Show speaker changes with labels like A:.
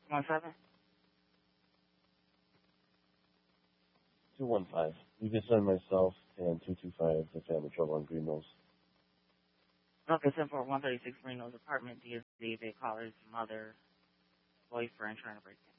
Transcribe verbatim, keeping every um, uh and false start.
A: One seven.
B: Two one five. You can send myself and two two five to family trouble on Green Nose.
A: Okay, send for one thirty six Green Nose apartment. D is David caller's mother, boyfriend trying to break in.